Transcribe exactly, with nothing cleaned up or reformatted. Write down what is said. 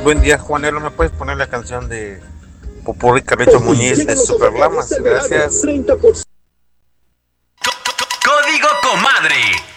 Buen día, Juanelo. ¿Me puedes poner la canción de Popurrí Carlito Muñiz de Superlamas? Gracias. Código Comadre.